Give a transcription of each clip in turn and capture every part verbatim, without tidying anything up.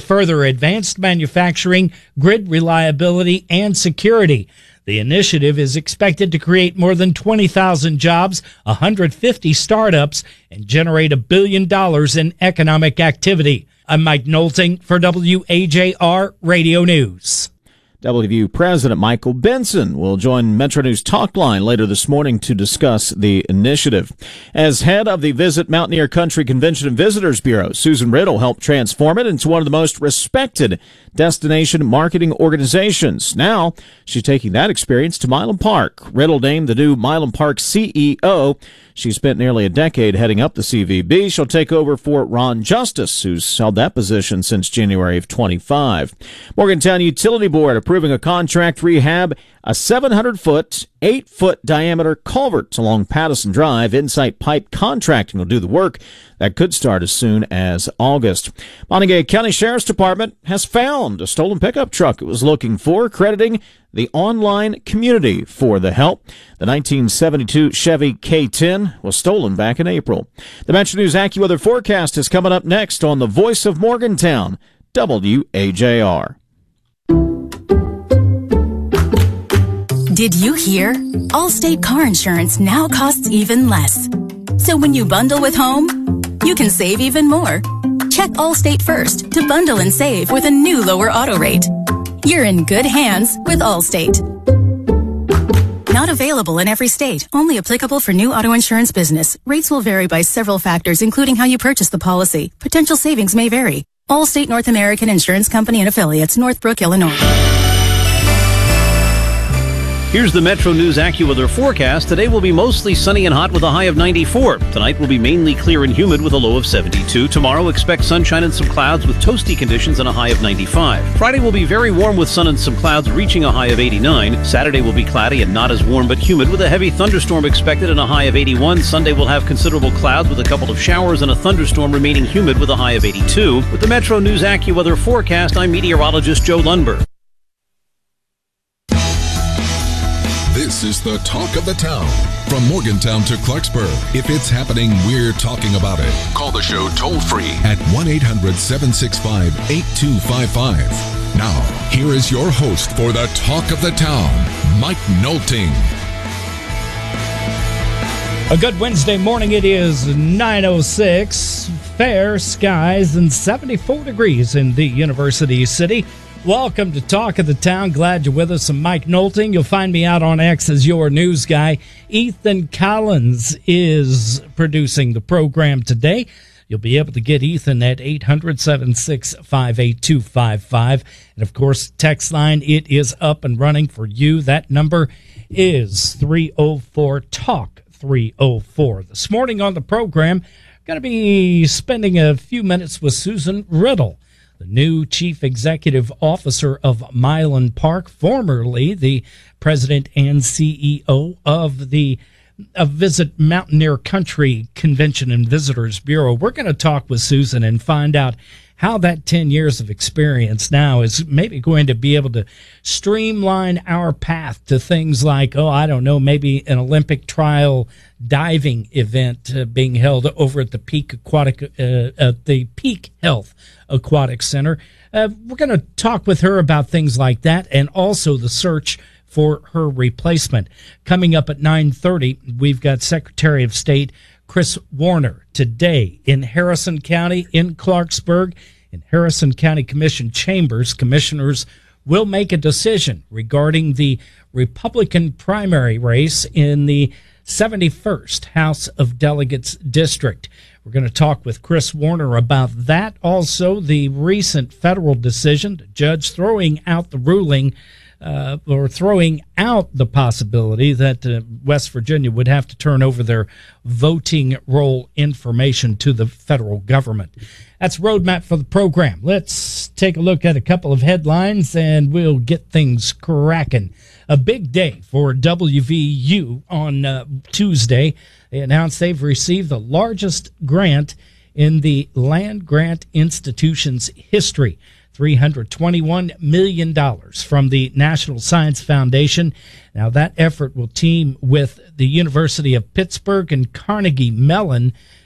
further advanced manufacturing, grid reliability, and security. The initiative is expected to create more than twenty thousand jobs, one hundred fifty startups, and generate a billion dollars in economic activity. I'm Mike Nolting for W A J R Radio News. W V U President Michael Benson will join Metro News Talkline later this morning to discuss the initiative. As head of the Visit Mountaineer Country Convention and Visitors Bureau, Susan Riddle helped transform it into one of the most respected destination marketing organizations. Now, she's taking that experience to Milam Park. Riddle named the new Milam Park C E O. She spent nearly a decade heading up the C V B. She'll take over for Ron Justice, who's held that position since January of twenty-five. Morgantown Utility Board approving a contract to rehab a seven hundred foot, eight foot diameter culvert along Pattison Drive. Insight Pipe Contracting will do the work. That could start as soon as August. Montague County Sheriff's Department has found a stolen pickup truck it was looking for, crediting the online community for the help. The nineteen seventy-two Chevy K ten was stolen back in April. The Metro News AccuWeather forecast is coming up next on the Voice of Morgantown, W A J R. Did you hear? Allstate car insurance now costs even less. So when you bundle with home, you can save even more. Check Allstate first to bundle and save with a new lower auto rate. You're in good hands with Allstate. Not available in every state. Only applicable for new auto insurance business. Rates will vary by several factors, including how you purchase the policy. Potential savings may vary. Allstate North American Insurance Company and Affiliates, Northbrook, Illinois. Here's the Metro News AccuWeather forecast. Today will be mostly sunny and hot with a high of ninety-four. Tonight will be mainly clear and humid with a low of seventy-two. Tomorrow, expect sunshine and some clouds with toasty conditions and a high of ninety-five. Friday will be very warm with sun and some clouds reaching a high of eighty-nine. Saturday will be cloudy and not as warm but humid with a heavy thunderstorm expected and a high of eighty-one. Sunday will have considerable clouds with a couple of showers and a thunderstorm remaining humid with a high of eighty-two. With the Metro News AccuWeather forecast, I'm meteorologist Joe Lundberg. This is the talk of the town. From Morgantown to Clarksburg. If it's happening, we're talking about it. Call the show toll free at one eight hundred seven six five eight two five five. Now, here is your host for the talk of the town, Mike Nolting. A good Wednesday morning. It is nine oh six. Fair skies and seventy-four degrees in the University City. Welcome to Talk of the Town. Glad you're with us. I'm Mike Nolting. You'll find me out on X as your news guy. Ethan Collins is producing the program today. You'll be able to get Ethan at eight hundred seven six five eight two five five. And, of course, text line, it is up and running for you. That number is three oh four talk three oh four. This morning on the program, going to be spending a few minutes with Susan Riddle, the new chief executive officer of Milam Park, formerly the president and C E O of the uh, Visit Mountaineer Country Convention and Visitors Bureau. We're going to talk with Susan and find out how that ten years of experience now is maybe going to be able to streamline our path to things like, oh, I don't know, maybe an Olympic trial diving event uh, being held over at the Peak Aquatic, uh, at the Peak Health Aquatic Center. Uh, we're going to talk with her about things like that and also the search for her replacement. Coming up at nine thirty, we've got Secretary of State Chris Warner today in Harrison County, in Clarksburg, in Harrison County Commission chambers. Commissioners will make a decision regarding the Republican primary race in the seventy-first House of Delegates district. We're going to talk with Chris Warner about that. Also, the recent federal decision, the judge throwing out the ruling Uh, or throwing out the possibility that uh, West Virginia would have to turn over their voting roll information to the federal government. That's roadmap for the program. Let's take a look at a couple of headlines and we'll get things cracking. A big day for W V U on uh, Tuesday. They announced they've received the largest grant in the Land Grant Institution's history. three hundred twenty-one million dollars from the National Science Foundation. Now, that effort will team with the University of Pittsburgh and Carnegie Mellon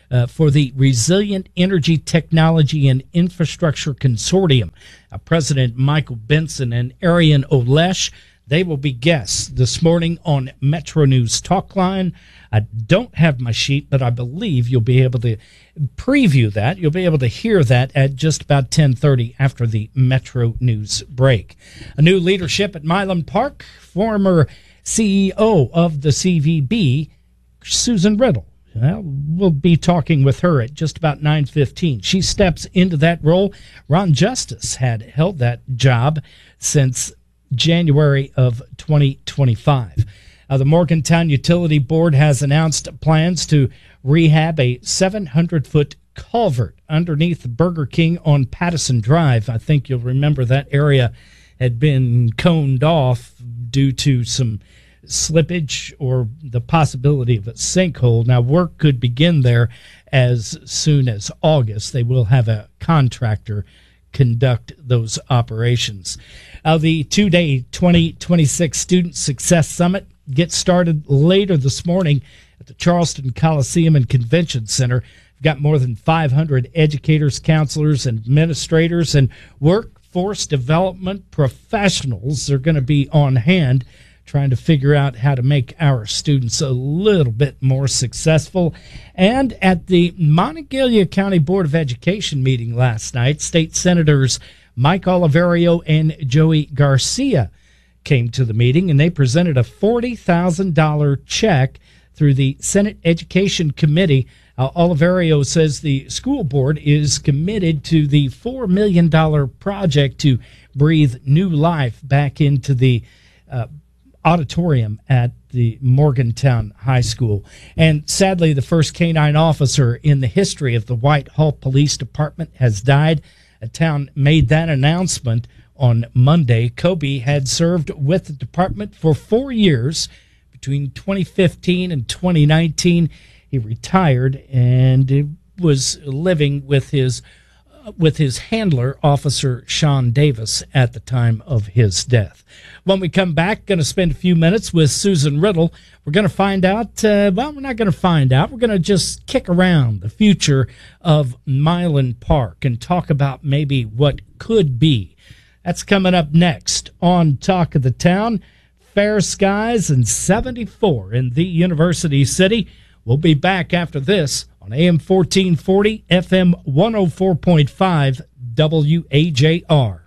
uh, for the Resilient Energy Technology and Infrastructure Consortium. Uh, President Michael Benson and Arian Olesh, they will be guests this morning on Metro News Talkline. I don't have my sheet, but I believe you'll be able to preview that. You'll be able to hear that at just about ten thirty after the Metro News break. A new leadership at Milan Park, former C E O of the C V B, Susan Riddle. Well, we'll be talking with her at just about nine fifteen. She steps into that role. Ron Justice had held that job since January of twenty twenty-five. Uh, the Morgantown Utility Board has announced plans to rehab a seven hundred foot culvert underneath Burger King on Pattison Drive. I think you'll remember that area had been coned off due to some slippage or the possibility of a sinkhole. Now, work could begin there as soon as August. They will have a contractor conduct those operations. Uh, the two-day twenty twenty-six Student Success Summit gets started later this morning at the Charleston Coliseum and Convention Center. We've got more than five hundred educators, counselors, and administrators, and workforce development professionals are going to be on hand trying to figure out how to make our students a little bit more successful. And at the Monongalia County Board of Education meeting last night, State Senators Mike Oliverio and Joey Garcia came to the meeting, and they presented a forty thousand dollars check through the Senate Education Committee. Uh, Oliverio says the school board is committed to the four million dollars project to breathe new life back into the uh, auditorium at the Morgantown High School. And sadly, the first canine officer in the history of the Whitehall Police Department has died. A town made that announcement on Monday. Kobe had served with the department for four years. Between twenty fifteen and twenty nineteen, he retired and was living with his uh, with his handler, Officer Sean Davis, at the time of his death. When we come back, going to spend a few minutes with Susan Riddle. We're going to find out, uh, well, we're not going to find out. We're going to just kick around the future of Milan Park and talk about maybe what could be. That's coming up next on Talk of the Town. Fair skies and seventy-four in the University City. We'll be back after this on A M fourteen forty, F M one oh four point five, W A J R.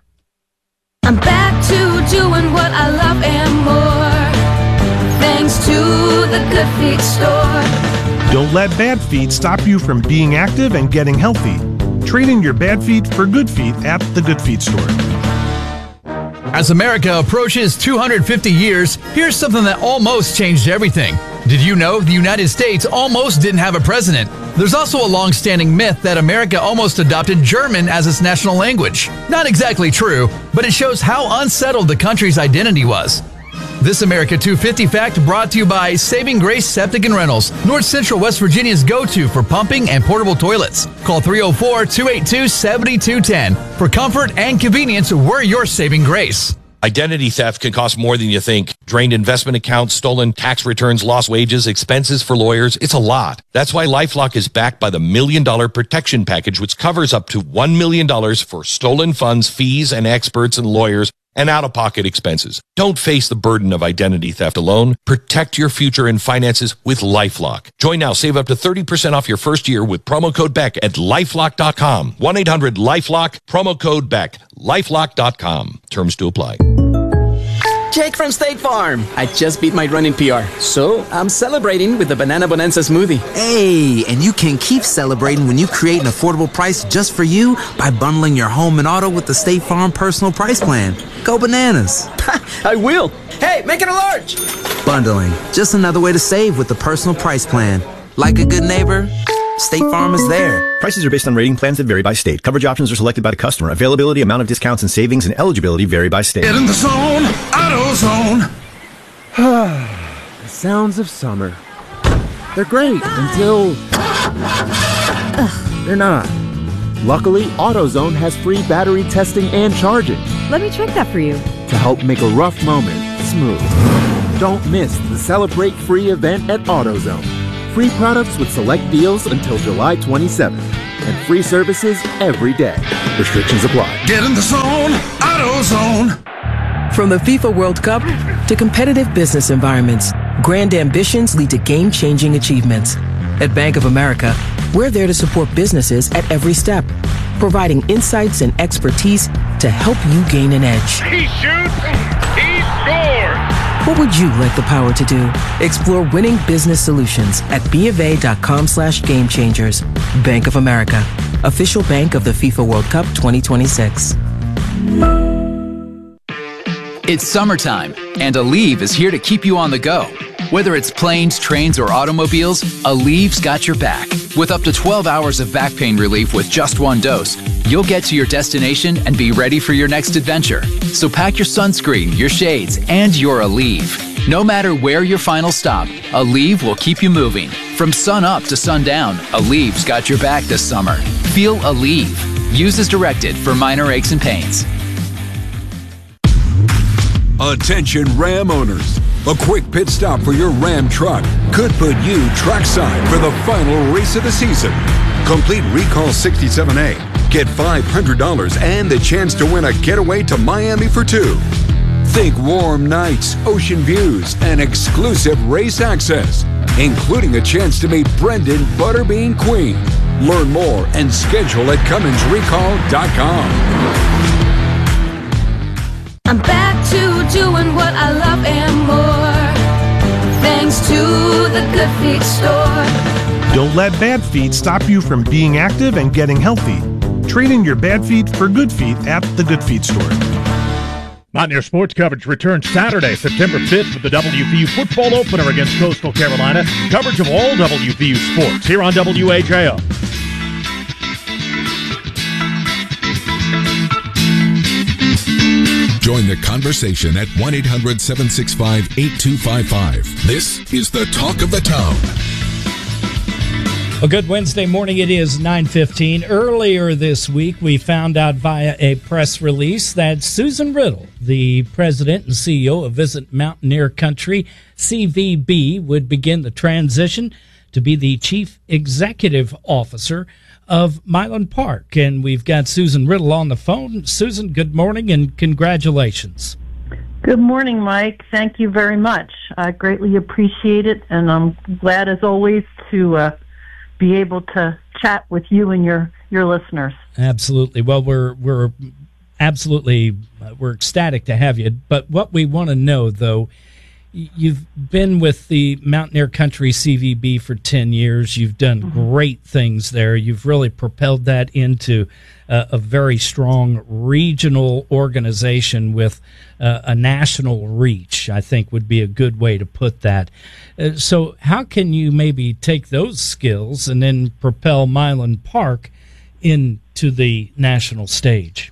I'm back to doing what I love and more, thanks to the Good Feet store. Don't let bad feet stop you from being active and getting healthy. Trade in your bad feet for good feet at the Good Feet store. As America approaches two hundred fifty years, here's something that almost changed everything. Did you know the United States almost didn't have a president? There's also a long-standing myth that America almost adopted German as its national language. Not exactly true, but it shows how unsettled the country's identity was. This America two fifty fact brought to you by Saving Grace Septic and Rentals, North Central West Virginia's go-to for pumping and portable toilets. Call three oh four, two eight two, seven two one zero. For comfort and convenience, we're your Saving Grace. Identity theft can cost more than you think. Drained investment accounts, stolen tax returns, lost wages, expenses for lawyers. It's a lot. That's why LifeLock is backed by the Million Dollar Protection Package, which covers up to one million dollars for stolen funds, fees, and experts and lawyers, and out-of-pocket expenses. Don't face the burden of identity theft alone. Protect your future and finances with LifeLock. Join now. Save up to thirty percent off your first year with promo code Beck at lifelock dot com. one eight hundred lifelock, promo code Beck. lifelock dot com. Terms to apply. Jake from State Farm. I just beat my running P R, so I'm celebrating with the Banana Bonanza smoothie. Hey, and you can keep celebrating when you create an affordable price just for you by bundling your home and auto with the State Farm Personal Price Plan. Go bananas. I will. Hey, make it a large. Bundling, just another way to save with the Personal Price Plan. Like a good neighbor, State Farm is there. Prices are based on rating plans that vary by state. Coverage options are selected by the customer. Availability, amount of discounts and savings, and eligibility vary by state. Get in the zone, AutoZone. The sounds of summer. They're great until Ugh, they're not. Luckily, AutoZone has free battery testing and charging. Let me check that for you. To help make a rough moment smooth. Don't miss the Celebrate Free event at AutoZone. Free products with select deals until July twenty-seventh. And free services every day. Restrictions apply. Get in the zone, AutoZone. From the FIFA World Cup to competitive business environments, grand ambitions lead to game-changing achievements. At Bank of America, we're there to support businesses at every step, providing insights and expertise to help you gain an edge. He shoots, he scores! What would you like the power to do? Explore winning business solutions at BofA.com slash game changers. Bank of America, official bank of the FIFA World Cup twenty twenty-six. It's summertime, and Aleve is here to keep you on the go. Whether it's planes, trains, or automobiles, Aleve's got your back. With up to twelve hours of back pain relief with just one dose, you'll get to your destination and be ready for your next adventure. So pack your sunscreen, your shades, and your Aleve. No matter where your final stop, Aleve will keep you moving. From sun up to sundown, Aleve's got your back this summer. Feel Aleve. Use as directed for minor aches and pains. Attention Ram owners. A quick pit stop for your Ram truck could put you trackside for the final race of the season. Complete Recall sixty-seven A. Get five hundred dollars and the chance to win a getaway to Miami for two. Think warm nights, ocean views, and exclusive race access, including a chance to meet Brendan Butterbean Queen. Learn more and schedule at Cummins Recall dot com. I'm back to doing what I love and more, thanks to the Good Feet store. Don't let bad feet stop you from being active and getting healthy. Trade in your bad feet for good feet at the Good Feet store. Mountaineer sports coverage returns Saturday, September fifth with the W V U football opener against Coastal Carolina. Coverage of all W V U sports here on W A J O. Join the conversation at one eight hundred seven six five eight two five five. This is the Talk of the Town. A good Wednesday morning. It is nine fifteen. Earlier this week, we found out via a press release that Susan Riddle, the president and C E O of Visit Mountaineer Country, C V B, would begin the transition to be the chief executive officer of Milan Park. And we've got Susan Riddle on the phone. Susan, good morning and congratulations. Good morning, Mike. Thank you very much. I greatly appreciate it, and I'm glad, as always, to uh, be able to chat with you and your, your listeners. Absolutely. Well, we're we're absolutely uh, we're ecstatic to have you. But what we want to know, though, you've been with the Mountaineer Country C V B for ten years. You've done mm-hmm. great things there. You've really propelled that into uh, a very strong regional organization with uh, a national reach, I think would be a good way to put that. Uh, so how can you maybe take those skills and then propel Milan Park into the national stage?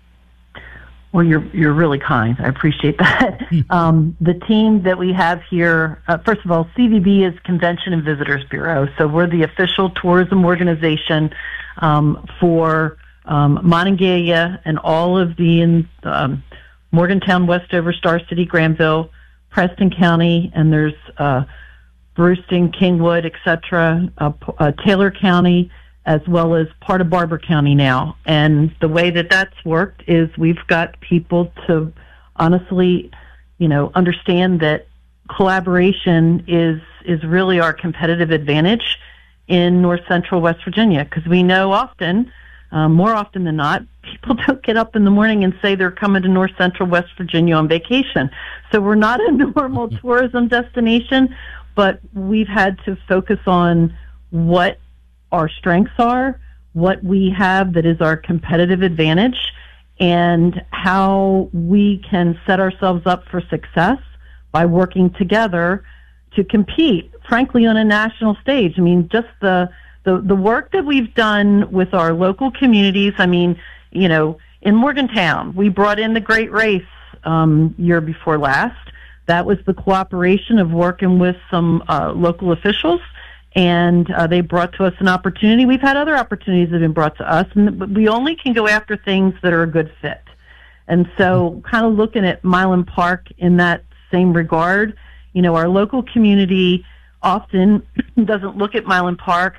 Well, you're you're really kind. I appreciate that. um, the team that we have here, uh, first of all, C V B is Convention and Visitors Bureau, so we're the official tourism organization um, for um, Monongalia and all of the in, um, Morgantown, Westover, Star City, Granville, Preston County, and there's uh, Brewston, Kingwood, et cetera, uh, uh, Taylor County, as well as part of Barber County now. And the way that that's worked is we've got people to honestly, you know, understand that collaboration is is really our competitive advantage in North Central West Virginia, because we know often, um, more often than not, people don't get up in the morning and say they're coming to North Central West Virginia on vacation. So we're not a normal tourism destination, but we've had to focus on what our strengths are, what we have that is our competitive advantage, and how we can set ourselves up for success by working together to compete, frankly, on a national stage. I mean, just the, the, the work that we've done with our local communities. I mean, you know, in Morgantown, we brought in the Great Race um, year before last. That was the cooperation of working with some uh, local officials, and uh, they brought to us an opportunity. We've had other opportunities that have been brought to us, and we only can go after things that are a good fit. And so kind of looking at Milan Park in that same regard, you know, our local community often doesn't look at Milan Park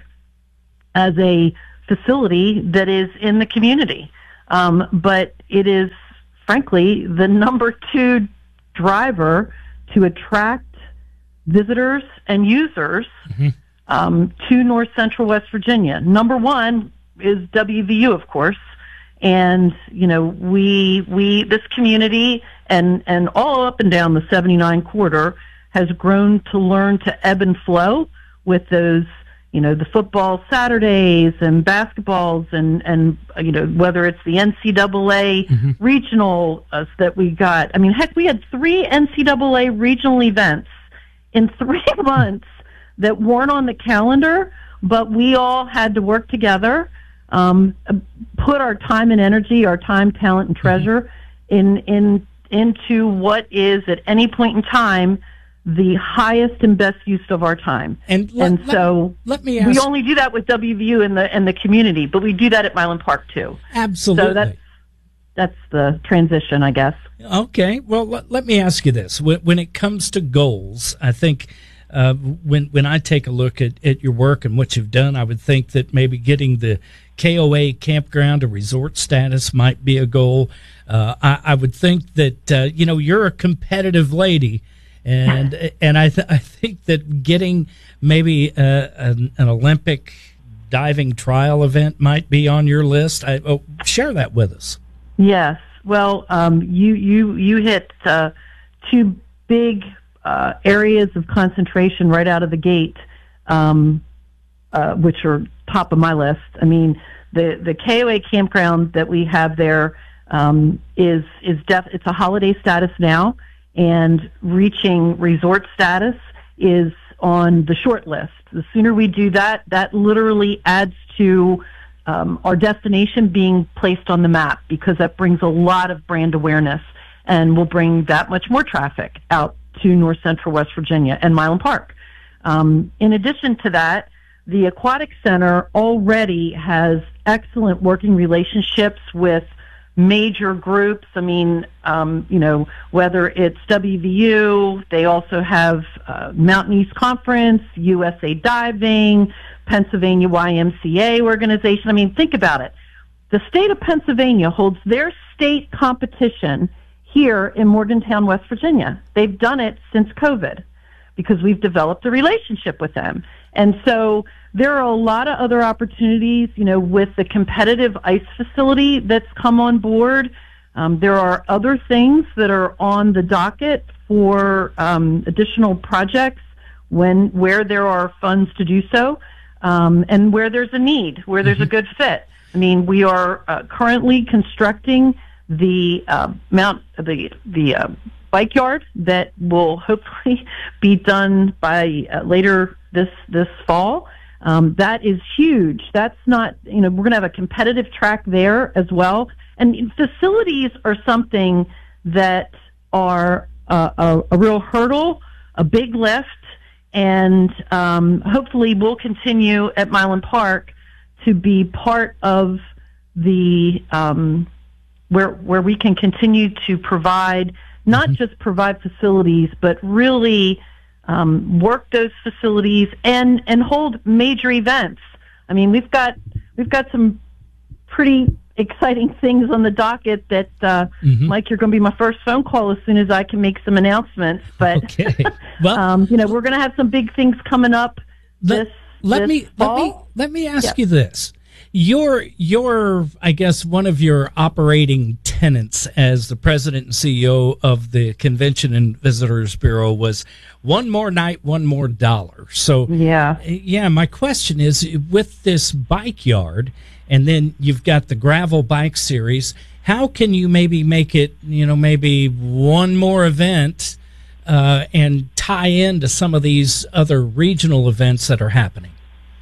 as a facility that is in the community. Um, but it is, frankly, the number two driver to attract visitors and users mm-hmm. um, to North Central West Virginia. Number one is W V U, of course. And, you know, we, we, this community and, and all up and down the seventy-nine corridor has grown to learn to ebb and flow with those, you know, the football Saturdays and basketballs and, and, you know, whether it's the N C double A mm-hmm. regional uh, that we got. I mean, heck, we had three N C double A regional events in three months that weren't on the calendar, but we all had to work together, um, put our time and energy, our time, talent, and treasure mm-hmm. in, in, into what is at any point in time the highest and best use of our time. And, let, and so let, let me ask, we only do that with W V U and the and the community, but we do that at Milan Park too. Absolutely. So that's, that's the transition, I guess. Okay. Well, let, let me ask you this. When, when it comes to goals, I think uh, when when I take a look at, at your work and what you've done, I would think that maybe getting the K O A campground to resort status might be a goal. Uh, I, I would think that, uh, you know, you're a competitive lady. And and I th- I think that getting maybe uh, an, an Olympic diving trial event might be on your list. I, oh, share that with us. Yes. Well, um, you you you hit uh, two big uh, areas of concentration right out of the gate, um, uh, which are top of my list. I mean, the the K O A campground that we have there um, is is def- it's a holiday status now. And reaching resort status is on the short list. The sooner we do that, that literally adds to um, our destination being placed on the map, because that brings a lot of brand awareness and will bring that much more traffic out to North Central West Virginia and Milan Park. Um, in addition to that, the Aquatic Center already has excellent working relationships with major groups. I mean, um, you know, whether it's W V U, they also have uh, Mountain East Conference, U S A Diving, Pennsylvania Y M C A organization. I mean, think about it. The state of Pennsylvania holds their state competition here in Morgantown, West Virginia. They've done it since COVID because we've developed a relationship with them. And so there are a lot of other opportunities, you know, with the competitive ice facility that's come on board. Um, there are other things that are on the docket for um, additional projects when where there are funds to do so, um, and where there's a need, where there's mm-hmm. a good fit. I mean, we are uh, currently constructing the uh, Mount the the uh, bike yard that will hopefully be done by uh, later this this fall. Um, that is huge. That's not, you know, we're going to have a competitive track there as well. And facilities are something that are uh, a, a real hurdle, a big lift, and um, hopefully we'll continue at Milan Park to be part of the um, where where we can continue to provide, not mm-hmm. just provide facilities, but really Um, work those facilities and, and hold major events. I mean, we've got we've got some pretty exciting things on the docket that, uh, mm-hmm. Mike, you're going to be my first phone call as soon as I can make some announcements. But okay. well, um, you know, we're going to have some big things coming up let, this, let this me fall. let me let me ask yeah. you this. Your, your, I guess, one of your operating tenets as the president and C E O of the Convention and Visitors Bureau was one more night, one more dollar. So, yeah, yeah. My question is, with this bike yard, and then you've got the gravel bike series, how can you maybe make it, you know, maybe one more event uh, and tie into some of these other regional events that are happening?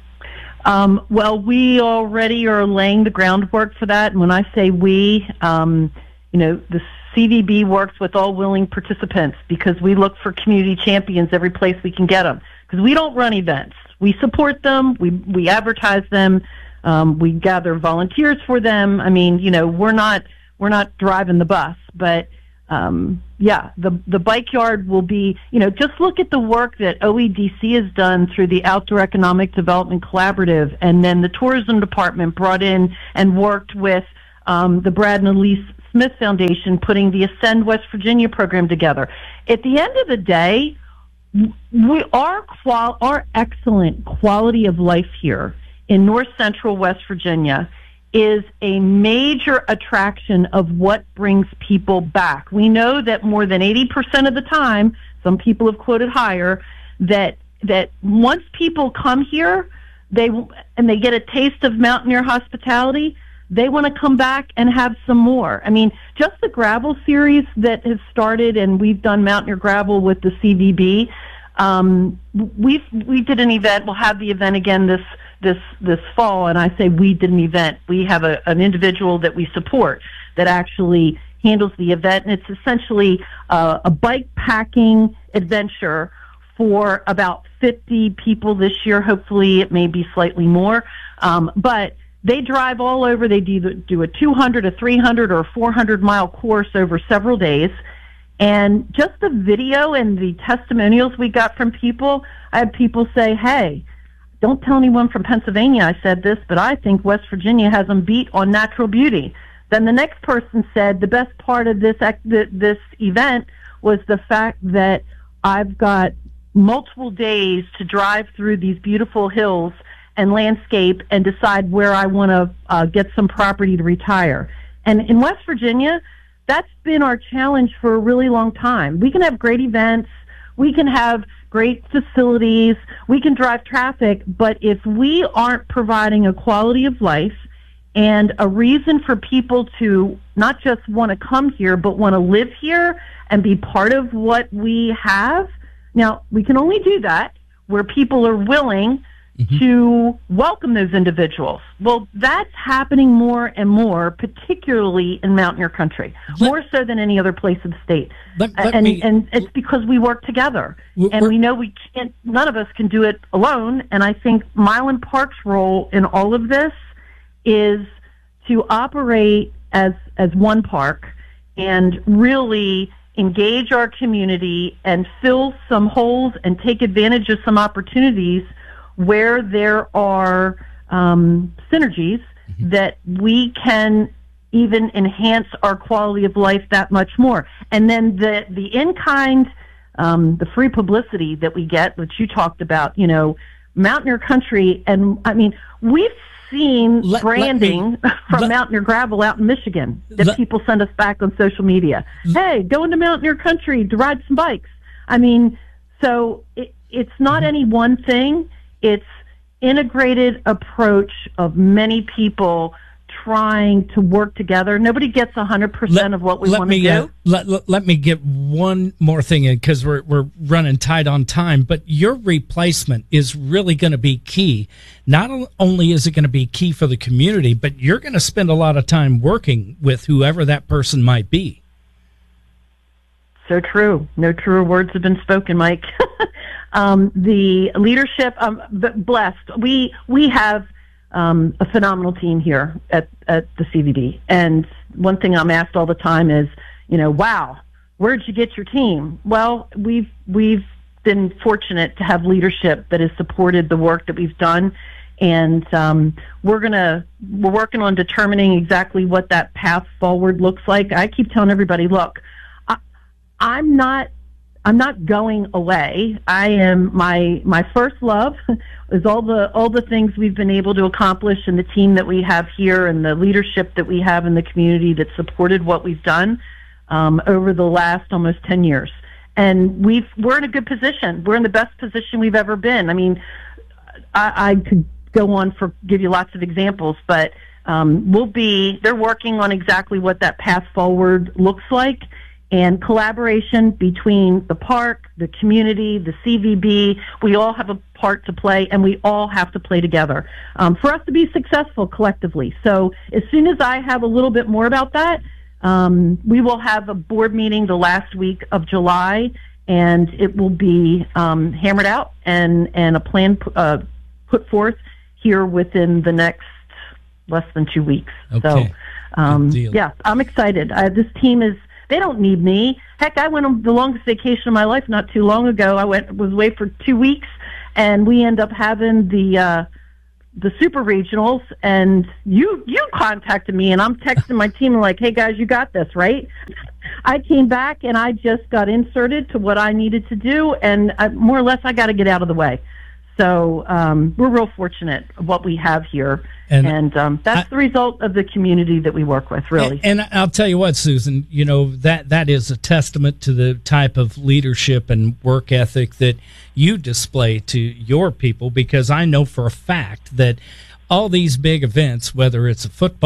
Um, well, we already are laying the groundwork for that. And when I say we, um, you know, the C V B works with all willing participants because we look for community champions every place we can get them. Because we don't run events. We support them. We, we advertise them. Um, we gather volunteers for them. I mean, you know, we're not, we're not driving the bus, but um, yeah, the the bike yard will be, you know, just look at the work that O E D C has done through the Outdoor Economic Development Collaborative, and then the tourism department brought in and worked with um, the Brad and Elise Smith Foundation, putting the Ascend West Virginia program together. At the end of the day, we our qual our excellent quality of life here in North Central West Virginia is a major attraction of what brings people back. We know that more than eighty percent of the time, some people have quoted higher, that that once people come here, they and they get a taste of Mountaineer hospitality, they want to come back and have some more. I mean, just the gravel series that has started, and we've done Mountaineer Gravel with the C V B. Um, we we did an event. We'll have the event again this this this fall, and I say we did an event. We have a, an individual that we support that actually handles the event, and it's essentially uh, a bike packing adventure for about fifty people this year. Hopefully it may be slightly more, um, but they drive all over. They do, do a two hundred, a three hundred, or a four hundred mile course over several days. And just the video and the testimonials we got from people, I had people say, hey, don't tell anyone from Pennsylvania I said this, but I think West Virginia has them beat on natural beauty. Then the next person said the best part of this this event was the fact that I've got multiple days to drive through these beautiful hills and landscape and decide where I want to uh, get some property to retire. And in West Virginia, that's been our challenge for a really long time. We can have great events, we can have great facilities, we can drive traffic, but if we aren't providing a quality of life and a reason for people to not just want to come here, but want to live here and be part of what we have, now we can only do that where people are willing Mm-hmm. to welcome those individuals. Well, that's happening more and more, particularly in Mountaineer country, let, more so than any other place in the state. Let, let and, me, and it's because we work together. And we know we can't, none of us can do it alone. And I think Milan Park's role in all of this is to operate as, as one park and really engage our community and fill some holes and take advantage of some opportunities where there are um, synergies mm-hmm. that we can even enhance our quality of life that much more. And then the, the in-kind, um, the free publicity that we get, which you talked about, you know, Mountaineer country, and I mean, we've seen let, branding let me, from let, Mountaineer Gravel out in Michigan that let, people send us back on social media. Hey, go into Mountaineer country to ride some bikes. I mean, so it, it's not any one thing. It's integrated approach of many people trying to work together. Nobody gets one hundred percent of what we want to do. Uh, let, let, let me get one more thing in because we're, we're running tight on time, but your replacement is really going to be key. Not only is it going to be key for the community, but you're going to spend a lot of time working with whoever that person might be. So true. No truer words have been spoken, Mike. Um, the leadership, um, blessed. We we have um, a phenomenal team here at, at the C V B. And one thing I'm asked all the time is, you know, wow, where'd you get your team? Well, we've we've been fortunate to have leadership that has supported the work that we've done, and um, we're gonna we're working on determining exactly what that path forward looks like. I keep telling everybody, look, I, I'm not. I'm not going away. I am my my first love is all the all the things we've been able to accomplish, and the team that we have here, and the leadership that we have in the community that supported what we've done um, over the last almost ten years. And we've we're in a good position. We're in the best position we've ever been. I mean, I, I could go on for give you lots of examples, but um, we'll be. They're working on exactly what that path forward looks like. And collaboration between the park, the community, the C V B, we all have a part to play, and we all have to play together um, for us to be successful collectively. So as soon as I have a little bit more about that, um, we will have a board meeting the last week of July, and it will be um, hammered out and, and a plan uh, put forth here within the next less than two weeks. Okay. So, um, yeah, I'm excited. Uh, this team is They don't need me. Heck, I went on the longest vacation of my life not too long ago. I went was away for two weeks, and we end up having the uh, the super regionals. And you you contacted me, and I'm texting my team and like, hey guys, you got this, right? I came back and I just got inserted to what I needed to do, and I, more or less I got to get out of the way. So um, we're real fortunate of what we have here, and, and um, that's I, the result of the community that we work with, really. And, and I'll tell you what, Susan, you know, that, that is a testament to the type of leadership and work ethic that you display to your people, because I know for a fact that all these big events, whether it's a football